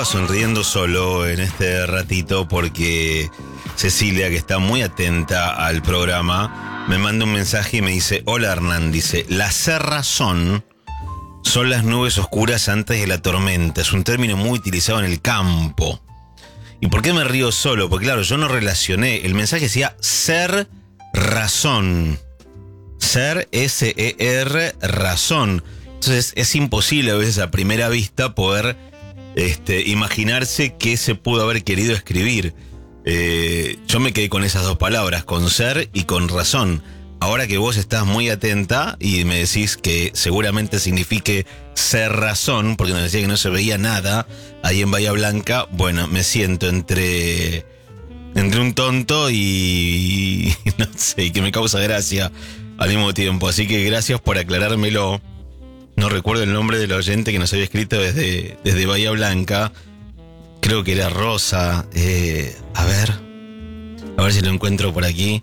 sonriendo solo en este ratito porque Cecilia, que está muy atenta al programa, me manda un mensaje y me dice: hola Hernán, dice, la cerrazón son las nubes oscuras antes de la tormenta. Es un término muy utilizado en el campo. ¿Y por qué me río solo? Porque claro, yo no relacioné. El mensaje decía ser razón. Ser, S-E-R, razón. Entonces es imposible a veces a primera vista poder imaginarse qué se pudo haber querido escribir. Yo me quedé con esas dos palabras, con ser y con razón. Ahora que vos estás muy atenta y me decís que seguramente signifique ser razón, porque nos decía que no se veía nada ahí en Bahía Blanca, bueno, me siento entre un tonto y no sé, y que me causa gracia al mismo tiempo. Así que gracias por aclarármelo. No recuerdo el nombre del oyente que nos había escrito desde Bahía Blanca. Creo que era Rosa. A ver si lo encuentro por aquí.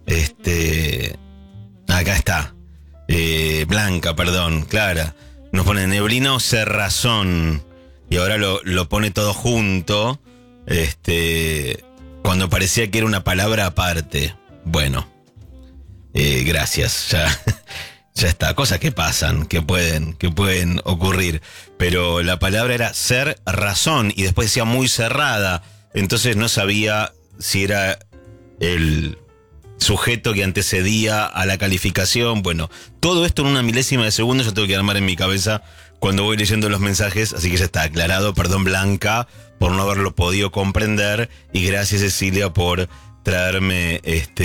Acá está. Blanca, perdón, Clara. Nos pone neblina o cerrazón. Y ahora lo pone todo junto. Cuando parecía que era una palabra aparte. Bueno. Gracias. Ya está. Cosas que pasan, que pueden ocurrir. Pero la palabra era ser razón. Y después decía muy cerrada. Entonces no sabía si era el sujeto que antecedía a la calificación. Bueno, todo esto en una milésima de segundo yo tengo que armar en mi cabeza cuando voy leyendo los mensajes, así que ya está aclarado. Perdón, Blanca, por no haberlo podido comprender, y gracias, Cecilia, por traerme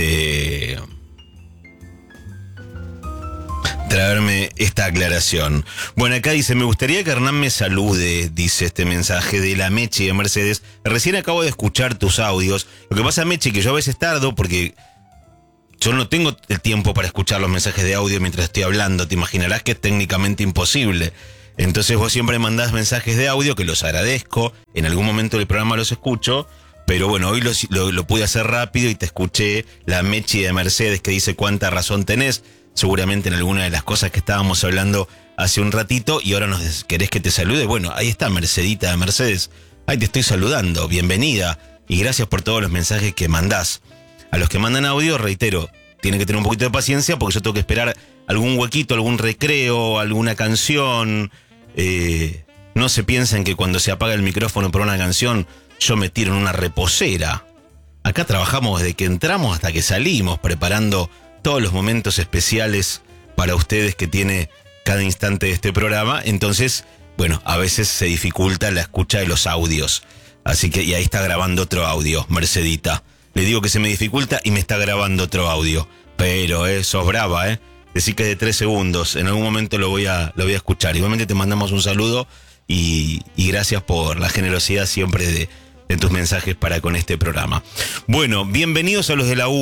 esta aclaración. Bueno, acá dice: me gustaría que Hernán me salude, dice este mensaje de la Mechi de Mercedes. Recién acabo de escuchar tus audios. Lo que pasa, Mechi, que yo a veces tardo porque yo no tengo el tiempo para escuchar los mensajes de audio mientras estoy hablando. Te imaginarás que es técnicamente imposible. Entonces vos siempre mandás mensajes de audio, que los agradezco. En algún momento del programa los escucho. Pero bueno, hoy lo pude hacer rápido y te escuché la Mechi de Mercedes que dice cuánta razón tenés. Seguramente en alguna de las cosas que estábamos hablando hace un ratito. Y ahora nos querés que te salude. Bueno, ahí está Mercedita de Mercedes. Ahí te estoy saludando. Bienvenida. Y gracias por todos los mensajes que mandás. A los que mandan audio, reitero, tienen que tener un poquito de paciencia porque yo tengo que esperar algún huequito, algún recreo, alguna canción. No se piensen que cuando se apaga el micrófono por una canción yo me tiro en una reposera. Acá trabajamos desde que entramos hasta que salimos, preparando todos los momentos especiales para ustedes que tiene cada instante de este programa. Entonces, bueno, a veces se dificulta la escucha de los audios. Así que, y ahí está grabando otro audio, Mercedita. Le digo que se me dificulta y me está grabando otro audio. Pero sos brava, Decí que es de 3 segundos. En algún momento lo voy a escuchar. Igualmente te mandamos un saludo y gracias por la generosidad siempre de tus mensajes para con este programa. Bueno, bienvenidos a los de la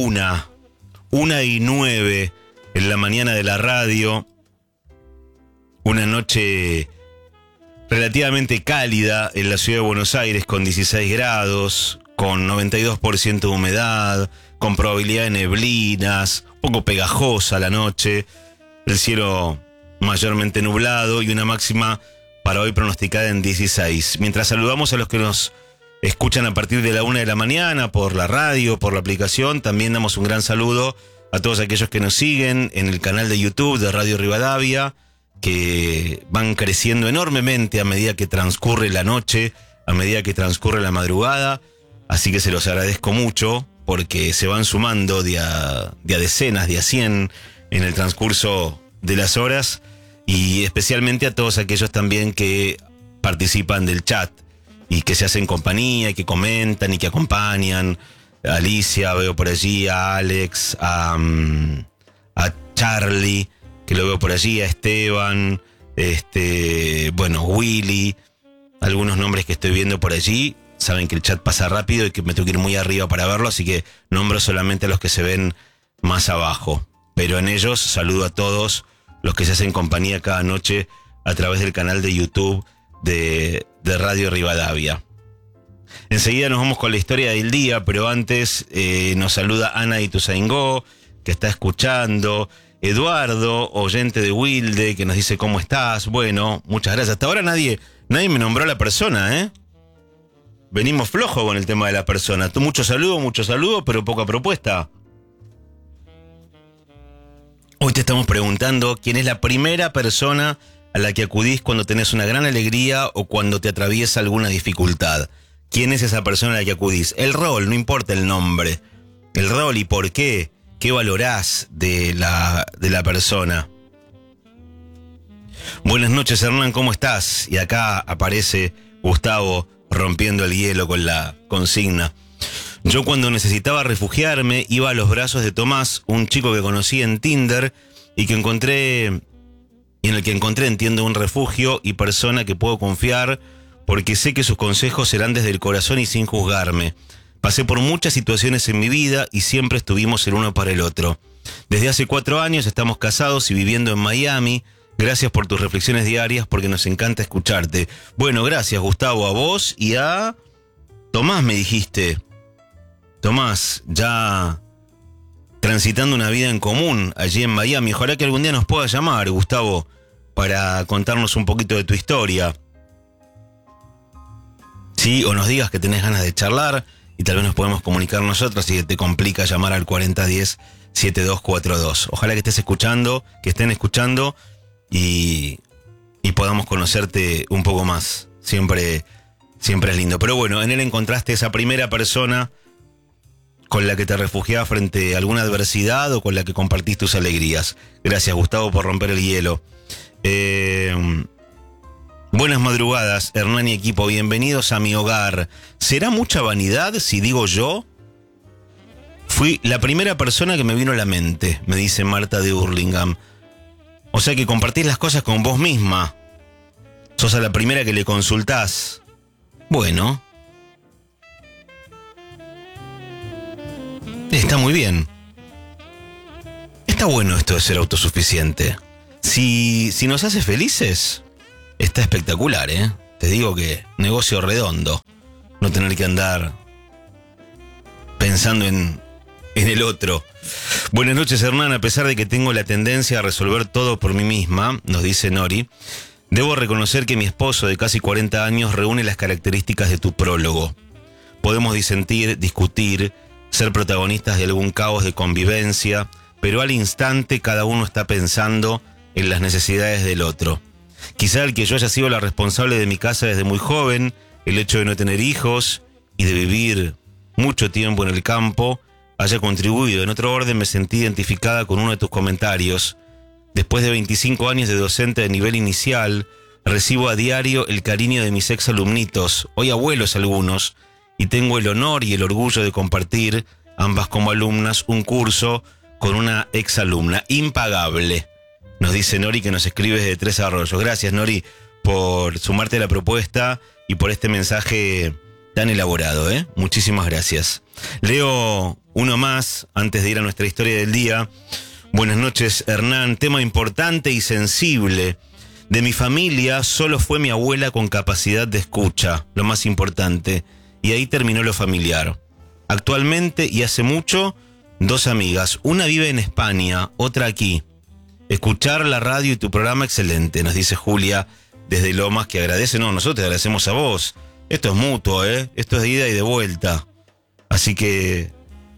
1:09 en la mañana de la radio. Una noche relativamente cálida en la ciudad de Buenos Aires, con 16 grados, con 92% de humedad, con probabilidad de neblinas, un poco pegajosa la noche, el cielo mayormente nublado y una máxima para hoy pronosticada en 16. Mientras saludamos a los que nos escuchan a partir de la 1 de la mañana por la radio, por la aplicación, también damos un gran saludo a todos aquellos que nos siguen en el canal de YouTube de Radio Rivadavia, que van creciendo enormemente a medida que transcurre la noche, a medida que transcurre la madrugada. Así que se los agradezco mucho porque se van sumando de a decenas, de a 100 en el transcurso de las horas, y especialmente a todos aquellos también que participan del chat y que se hacen compañía y que comentan y que acompañan. A Alicia veo por allí, a Alex, a Charlie, que lo veo por allí, a Esteban, Willy, algunos nombres que estoy viendo por allí. Saben que el chat pasa rápido y que me tengo que ir muy arriba para verlo, así que nombro solamente a los que se ven más abajo. Pero en ellos saludo a todos los que se hacen compañía cada noche a través del canal de YouTube de Radio Rivadavia. Enseguida nos vamos con la historia del día, pero antes nos saluda Ana Ituzaingó, que está escuchando. Eduardo, oyente de Wilde, que nos dice cómo estás. Bueno, muchas gracias. Hasta ahora nadie me nombró a la persona, venimos flojo con el tema de la persona. Tú mucho saludo, pero poca propuesta. Hoy te estamos preguntando quién es la primera persona a la que acudís cuando tenés una gran alegría o cuando te atraviesa alguna dificultad. ¿Quién es esa persona a la que acudís? El rol, no importa el nombre. El rol y por qué. ¿Qué valorás de la persona? Buenas noches, Hernán, ¿cómo estás? Y acá aparece Gustavo rompiendo el hielo con la consigna. Yo cuando necesitaba refugiarme iba a los brazos de Tomás, un chico que conocí en Tinder y en el que encontré, entiendo, un refugio y persona que puedo confiar porque sé que sus consejos serán desde el corazón y sin juzgarme. Pasé por muchas situaciones en mi vida y siempre estuvimos el uno para el otro. Desde hace 4 años estamos casados y viviendo en Miami. Gracias por tus reflexiones diarias porque nos encanta escucharte. Bueno, gracias, Gustavo, a vos y a Tomás, me dijiste. Tomás, ya transitando una vida en común allí en Miami. Ojalá que algún día nos pueda llamar, Gustavo, para contarnos un poquito de tu historia. Sí, o nos digas que tenés ganas de charlar y tal vez nos podemos comunicar nosotros si te complica llamar al 4010-7242. Ojalá que estés escuchando, que estén escuchando y podamos conocerte un poco más. Siempre es lindo. Pero bueno, en él encontraste esa primera persona con la que te refugiabas frente a alguna adversidad o con la que compartís tus alegrías. Gracias, Gustavo, por romper el hielo. Buenas madrugadas, Hernán y equipo, bienvenidos a mi hogar. ¿Será mucha vanidad si digo yo? Fui la primera persona que me vino a la mente, me dice Marta de Hurlingham. O sea que compartís las cosas con vos misma. Sos a la primera que le consultás. Bueno. Está muy bien. Está bueno esto de ser autosuficiente. Si nos hace felices, está espectacular, ¿eh? Te digo que negocio redondo. No tener que andar pensando en el otro. Buenas noches, Hernán. A pesar de que tengo la tendencia a resolver todo por mí misma, nos dice Nori, debo reconocer que mi esposo de casi 40 años reúne las características de tu prólogo. Podemos disentir, discutir, ser protagonistas de algún caos de convivencia, pero al instante cada uno está pensando en las necesidades del otro. Quizá el que yo haya sido la responsable de mi casa desde muy joven, el hecho de no tener hijos y de vivir mucho tiempo en el campo, haya contribuido. En otro orden me sentí identificada con uno de tus comentarios. Después de 25 años de docente de nivel inicial, recibo a diario el cariño de mis exalumnitos, hoy abuelos algunos, y tengo el honor y el orgullo de compartir, ambas como alumnas, un curso con una exalumna. Impagable, nos dice Nori, que nos escribe desde Tres Arroyos. Gracias, Nori, por sumarte a la propuesta y por este mensaje tan elaborado, ¿eh? Muchísimas gracias. Leo uno más antes de ir a nuestra historia del día. Buenas noches, Hernán. Tema importante y sensible. De mi familia solo fue mi abuela con capacidad de escucha, lo más importante. Y ahí terminó lo familiar. Actualmente y hace mucho, 2 amigas. Una vive en España, otra aquí. Escuchar la radio y tu programa excelente, nos dice Julia desde Lomas, que agradece. No, nosotros te agradecemos a vos. Esto es mutuo, ¿eh? Esto es de ida y de vuelta. Así que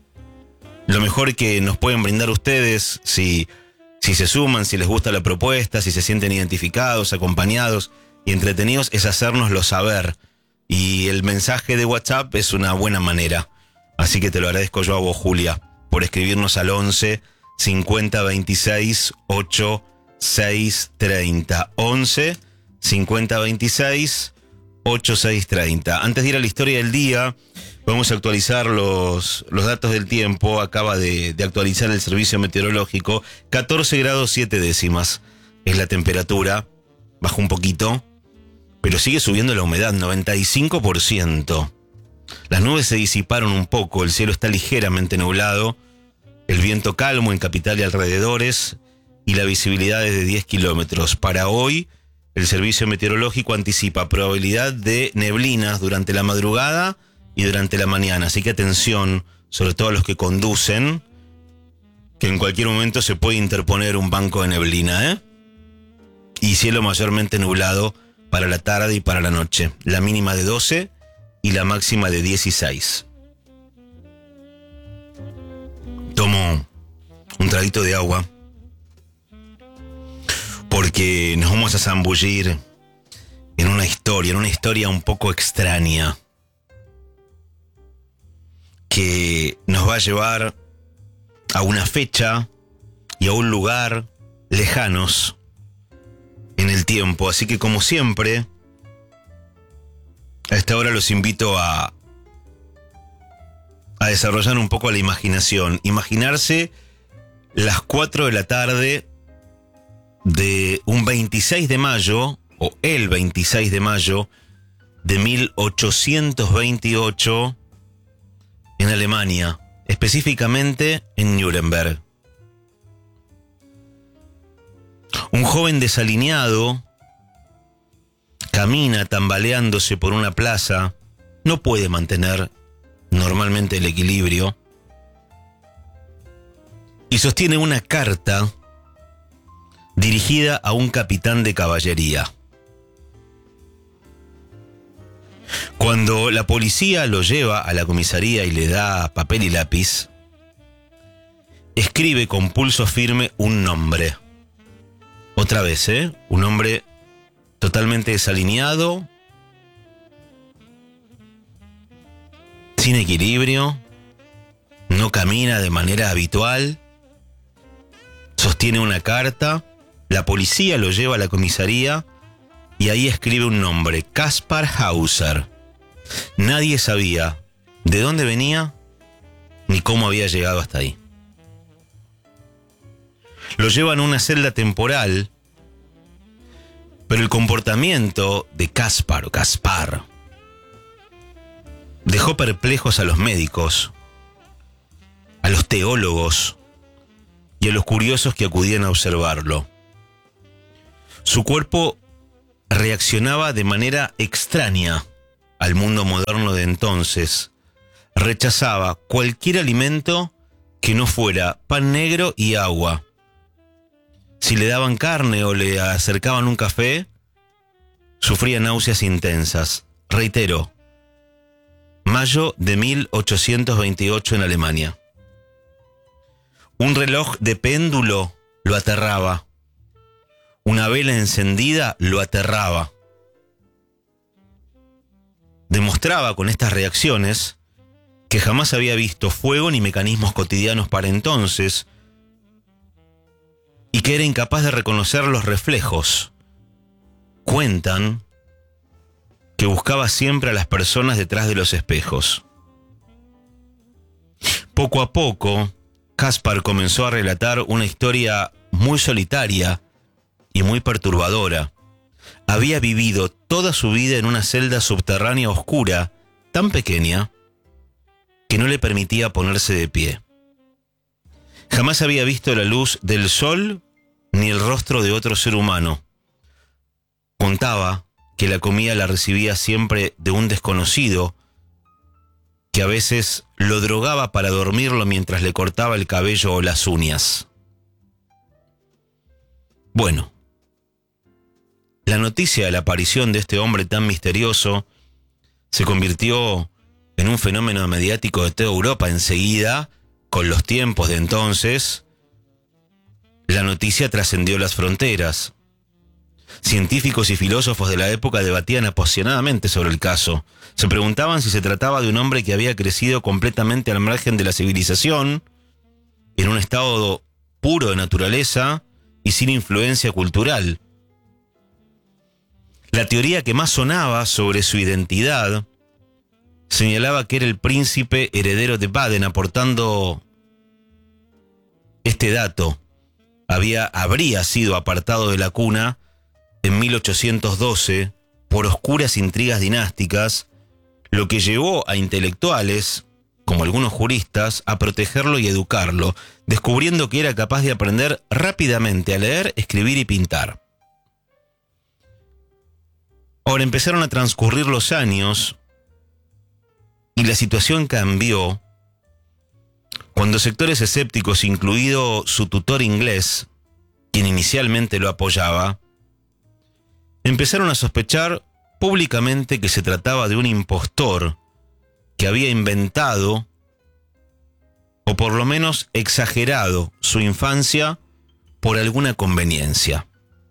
lo mejor que nos pueden brindar ustedes, si se suman, si les gusta la propuesta, si se sienten identificados, acompañados y entretenidos, es hacérnoslo saber. Y el mensaje de WhatsApp es una buena manera. Así que te lo agradezco yo a vos, Julia, por escribirnos al 11 50 26 8 6 30. 11 50 26 8 6 30. Antes de ir a la historia del día, vamos a actualizar los datos del tiempo. Acaba de actualizar el servicio meteorológico. 14 grados 7 décimas es la temperatura. Bajó un poquito, pero sigue subiendo la humedad, 95%. Las nubes se disiparon un poco, el cielo está ligeramente nublado, el viento calmo en capital y alrededores, y la visibilidad es de 10 kilómetros. Para hoy, el servicio meteorológico anticipa probabilidad de neblinas durante la madrugada y durante la mañana. Así que atención, sobre todo a los que conducen, que en cualquier momento se puede interponer un banco de neblina, ¿eh? Y cielo mayormente nublado para la tarde y para la noche. La mínima de 12 y la máxima de 16. Tomo un traguito de agua porque nos vamos a zambullir en una historia un poco extraña que nos va a llevar a una fecha y a un lugar lejanos en el tiempo. Así que, como siempre, a esta hora los invito a desarrollar un poco la imaginación. Imaginarse las 4 de la tarde de un 26 de mayo, o el 26 de mayo de 1828 en Alemania, específicamente en Nuremberg. Un joven desalineado camina tambaleándose por una plaza, no puede mantener normalmente el equilibrio y sostiene una carta dirigida a un capitán de caballería. Cuando la policía lo lleva a la comisaría y le da papel y lápiz, escribe con pulso firme un nombre. Otra vez, un hombre totalmente desalineado, sin equilibrio, no camina de manera habitual, sostiene una carta, la policía lo lleva a la comisaría y ahí escribe un nombre, Kaspar Hauser. Nadie sabía de dónde venía ni cómo había llegado hasta ahí. Lo llevan a una celda temporal, pero el comportamiento de Kaspar dejó perplejos a los médicos, a los teólogos y a los curiosos que acudían a observarlo. Su cuerpo reaccionaba de manera extraña al mundo moderno de entonces. Rechazaba cualquier alimento que no fuera pan negro y agua. Si le daban carne o le acercaban un café, sufría náuseas intensas. Reitero, mayo de 1828 en Alemania. Un reloj de péndulo lo aterraba. Una vela encendida lo aterraba. Demostraba con estas reacciones que jamás había visto fuego ni mecanismos cotidianos para entonces y que era incapaz de reconocer los reflejos. Cuentan que buscaba siempre a las personas detrás de los espejos. Poco a poco, Kaspar comenzó a relatar una historia muy solitaria y muy perturbadora. Había vivido toda su vida en una celda subterránea oscura, tan pequeña, que no le permitía ponerse de pie. Jamás había visto la luz del sol ni el rostro de otro ser humano. Contaba que la comida la recibía siempre de un desconocido, que a veces lo drogaba para dormirlo mientras le cortaba el cabello o las uñas. Bueno, la noticia de la aparición de este hombre tan misterioso se convirtió en un fenómeno mediático de toda Europa. Enseguida, con los tiempos de entonces, la noticia trascendió las fronteras. Científicos y filósofos de la época debatían apasionadamente sobre el caso. Se preguntaban si se trataba de un hombre que había crecido completamente al margen de la civilización, en un estado puro de naturaleza y sin influencia cultural. La teoría que más sonaba sobre su identidad señalaba que era el príncipe heredero de Baden, aportando este dato. Habría sido apartado de la cuna en 1812 por oscuras intrigas dinásticas, lo que llevó a intelectuales, como algunos juristas, a protegerlo y educarlo, descubriendo que era capaz de aprender rápidamente a leer, escribir y pintar. Ahora empezaron a transcurrir los años y la situación cambió cuando sectores escépticos, incluido su tutor inglés, quien inicialmente lo apoyaba, empezaron a sospechar públicamente que se trataba de un impostor que había inventado, o por lo menos exagerado, su infancia por alguna conveniencia.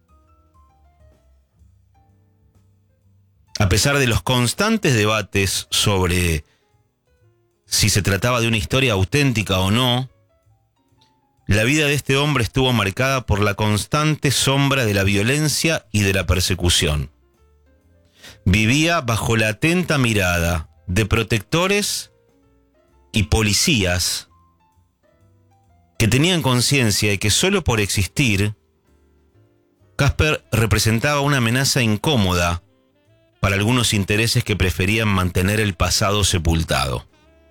A pesar de los constantes debates sobre si se trataba de una historia auténtica o no, la vida de este hombre estuvo marcada por la constante sombra de la violencia y de la persecución. Vivía bajo la atenta mirada de protectores y policías que tenían conciencia de que solo por existir, Casper representaba una amenaza incómoda para algunos intereses que preferían mantener el pasado sepultado.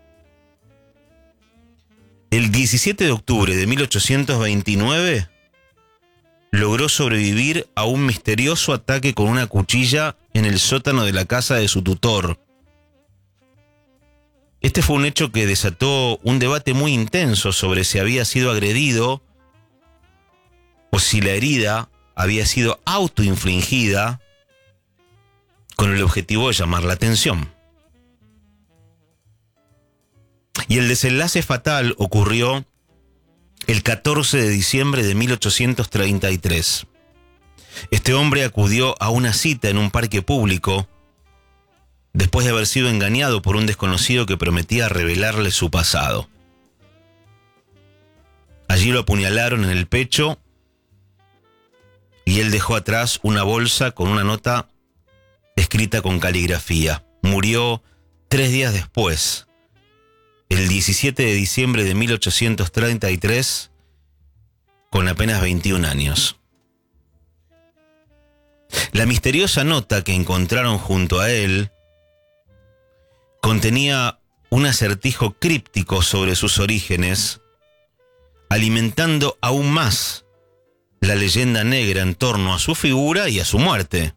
El 17 de octubre de 1829 logró sobrevivir a un misterioso ataque con una cuchilla en el sótano de la casa de su tutor. Este fue un hecho que desató un debate muy intenso sobre si había sido agredido o si la herida había sido autoinfligida con el objetivo de llamar la atención. Y el desenlace fatal ocurrió el 14 de diciembre de 1833. Este hombre acudió a una cita en un parque público después de haber sido engañado por un desconocido que prometía revelarle su pasado. Allí lo apuñalaron en el pecho y él dejó atrás una bolsa con una nota escrita con caligrafía. Murió 3 días después, el 17 de diciembre de 1833, con apenas 21 años. La misteriosa nota que encontraron junto a él contenía un acertijo críptico sobre sus orígenes, alimentando aún más la leyenda negra en torno a su figura y a su muerte,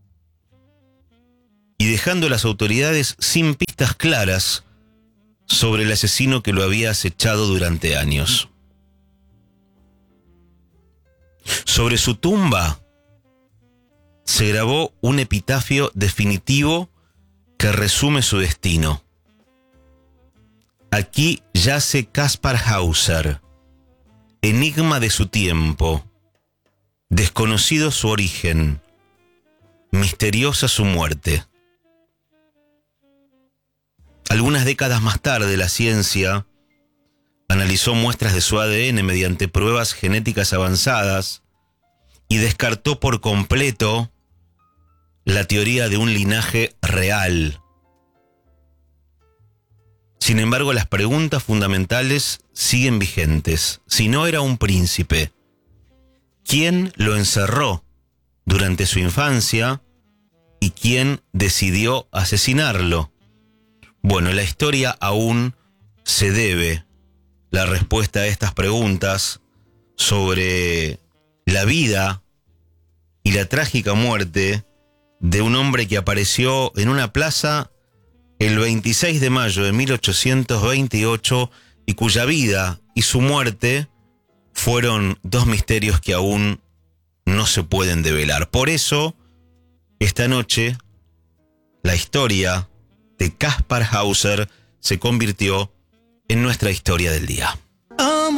y dejando a las autoridades sin pistas claras sobre el asesino que lo había acechado durante años. Sobre su tumba se grabó un epitafio definitivo que resume su destino. Aquí yace Caspar Hauser, enigma de su tiempo, desconocido su origen, misteriosa su muerte. Algunas décadas más tarde, la ciencia analizó muestras de su ADN mediante pruebas genéticas avanzadas y descartó por completo la teoría de un linaje real. Sin embargo, las preguntas fundamentales siguen vigentes. Si no era un príncipe, ¿quién lo encerró durante su infancia y quién decidió asesinarlo? Bueno, la historia aún se debe la respuesta a estas preguntas sobre la vida y la trágica muerte de un hombre que apareció en una plaza el 26 de mayo de 1828 y cuya vida y su muerte fueron dos misterios que aún no se pueden develar. Por eso, esta noche, la historia de Caspar Hauser se convirtió en nuestra historia del día.